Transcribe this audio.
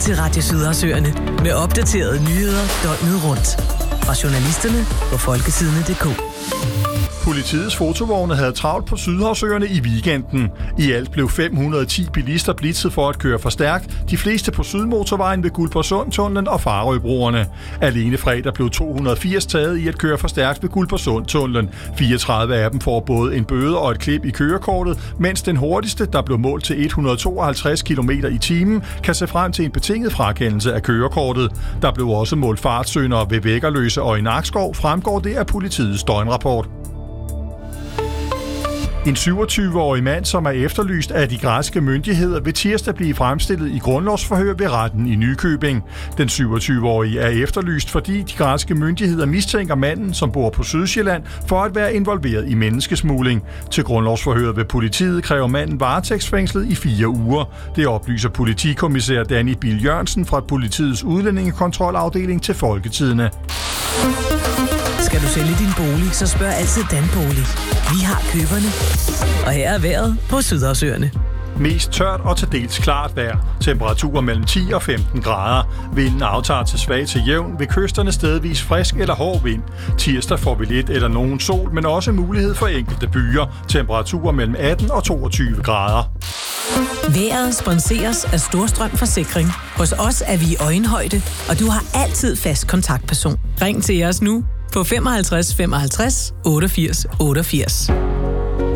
til Radio Sydhavsøerne med opdaterede nyheder døgnet rundt. Fra journalisterne på folketidene.dk. Politiets fotovogne havde travlt på Sydhavsøerne i weekenden. I alt blev 510 bilister blitzet for at køre for stærkt, de fleste på Sydmotorvejen ved Guldborgsundtunnelen og Farøbroerne. Alene fredag blev 280 taget i at køre for stærkt ved Guldborgsundtunnelen. 34 af dem får både en bøde og et klip i kørekortet, mens den hurtigste, der blev målt til 152 km i timen, kan se frem til en betinget frakendelse af kørekortet. Der blev også målt fartsyndere ved Væggerløse og i Nakskov, fremgår det af politiets døgnrapport. En 27-årig mand, som er efterlyst af de græske myndigheder, vil tirsdag blive fremstillet i grundlovsforhør ved retten i Nykøbing. Den 27-årige er efterlyst, fordi de græske myndigheder mistænker manden, som bor på Sydsjælland, for at være involveret i menneskesmugling. Til grundlovsforhøret ved politiet kræver manden varetægtsfængslet i 4 uger. Det oplyser politikommissær Danny Bill Jørgensen fra politiets udlændingekontrolafdeling til Folketidene. Skal du sælge din bolig, så spørg altid Danbolig. Vi har køberne. Og her er vejret på Sydhavsøerne. Mest tørt og til dels klart vejr. Temperaturer mellem 10 og 15 grader. Vinden aftager til svag til jævn. Ved kysterne stedvis frisk eller hård vind. Tirsdag får vi lidt eller nogen sol, men også mulighed for enkelte byer. Temperaturer mellem 18 og 22 grader. Vejret sponseres af Storstrøm Forsikring. Hos os er vi i øjenhøjde, og du har altid fast kontaktperson. Ring til os nu på 55 55 88 88.